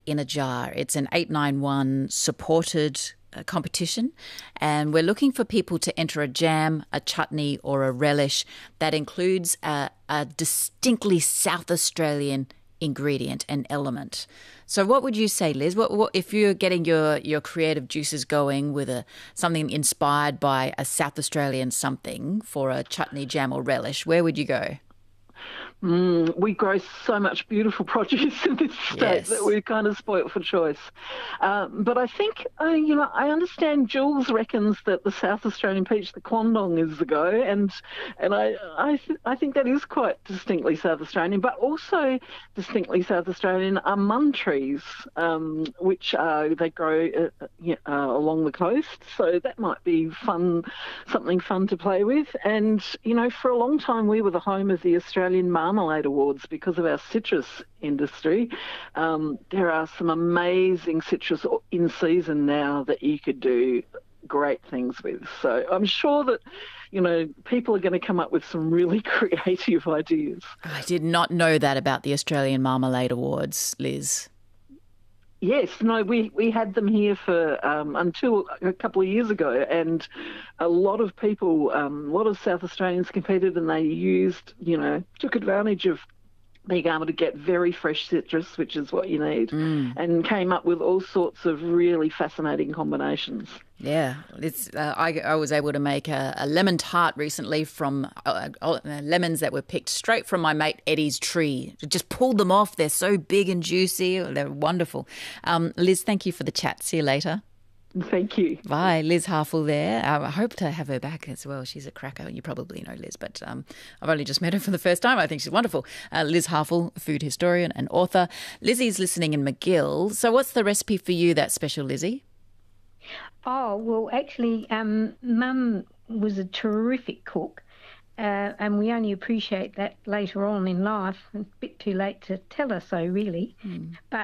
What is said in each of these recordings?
in a Jar. It's an 891 supported competition, and we're looking for people to enter a jam, a chutney or a relish that includes a distinctly South Australian ingredient and element. So what would you say, Liz? What if you're getting your creative juices going with something inspired by a South Australian something for a chutney, jam or relish, where would you go? We grow so much beautiful produce in this state that Yes. we're kind of spoilt for choice. But I think, I understand Jules reckons that the South Australian peach, the Quandong, is the go, and I think that is quite distinctly South Australian. But also distinctly South Australian are mum trees, which they grow along the coast. So that might be fun, something fun to play with. And for a long time we were the home of the Australian Marmalade Awards because of our citrus industry. There are some amazing citrus in season now that you could do great things with. So I'm sure that, people are going to come up with some really creative ideas. I did not know that about the Australian Marmalade Awards, Liz. Yes, no, we had them here for until a couple of years ago, and a lot of people, a lot of South Australians competed, and they took advantage of being able to get very fresh citrus, which is what you need, and came up with all sorts of really fascinating combinations. Yeah, I was able to make a lemon tart recently from lemons that were picked straight from my mate Eddie's tree. Just pulled them off. They're so big and juicy. They're wonderful. Liz, thank you for the chat. See you later. Thank you. Bye. Liz Harfel there. I hope to have her back as well. She's a cracker. You probably know Liz, but I've only just met her for the first time. I think she's wonderful. Liz Harfel, food historian and author. Lizzie's listening in McGill. So what's the recipe for you that's special, Lizzie? Oh, well, actually, Mum was a terrific cook, and we only appreciate that later on in life. A bit too late to tell her so, really. But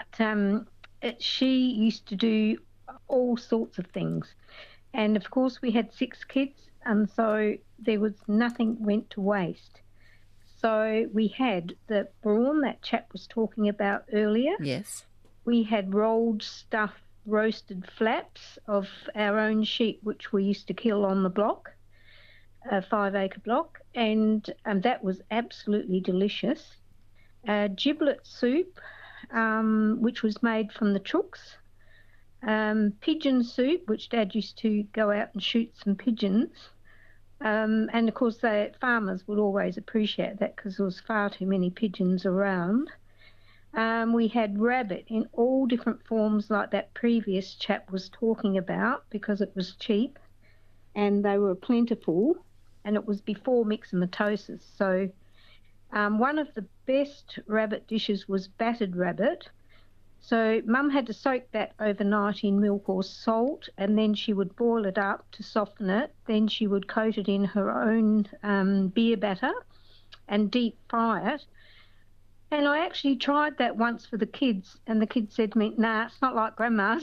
she used to do all sorts of things. And, of course, we had 6 kids, and so there was nothing went to waste. So we had the brawn that chap was talking about earlier. Yes. We had rolled stuffed roasted flaps of our own sheep, which we used to kill on the block, a 5-acre block, and that was absolutely delicious. Giblet soup, which was made from the chooks. Pigeon soup, which Dad used to go out and shoot some pigeons. And, of course, the farmers would always appreciate that because there was far too many pigeons around. We had rabbit in all different forms like that previous chap was talking about because it was cheap and they were plentiful, and it was before myxomatosis. So one of the best rabbit dishes was battered rabbit. So Mum had to soak that overnight in milk or salt, and then she would boil it up to soften it. Then she would coat it in her own beer batter and deep fry it. And I actually tried that once for the kids, and the kids said to me, "Nah, it's not like Grandma's."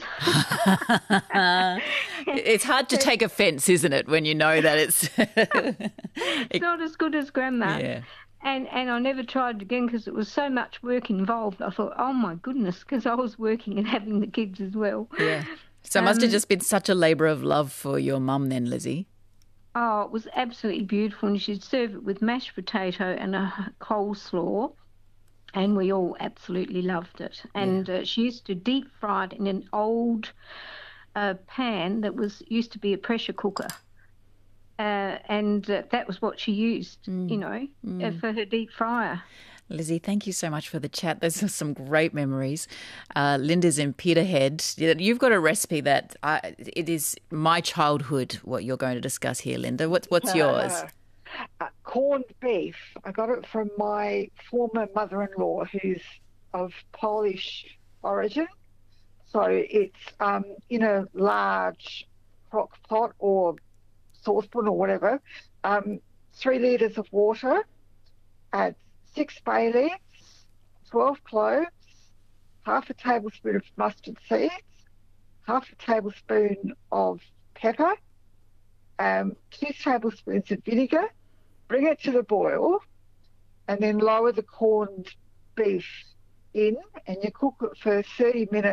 It's hard to take offence, isn't it, when you know that it's... It's not as good as Grandma. Yeah. And I never tried it again because it was so much work involved. I thought, oh, my goodness, because I was working and having the kids as well. Yeah. So it must have just been such a labour of love for your mum then, Lizzie. Oh, it was absolutely beautiful, and she'd serve it with mashed potato and a coleslaw. And we all absolutely loved it. And she used to deep fry it in an old pan that used to be a pressure cooker. And that was what she used, for her deep fryer. Lizzie, thank you so much for the chat. Those are some great memories. Linda's in Peterhead. You've got a recipe that it is my childhood, what you're going to discuss here, Linda. What's yours? Corned beef. I got it from my former mother-in-law, who's of Polish origin. So it's in a large crock pot or saucepan or whatever. 3 litres of water. Add 6 bay leaves, 12 cloves, half a tablespoon of mustard seeds, half a tablespoon of pepper, 2 tablespoons of vinegar. Bring it to the boil, and then lower the corned beef in and you cook it for 30 minutes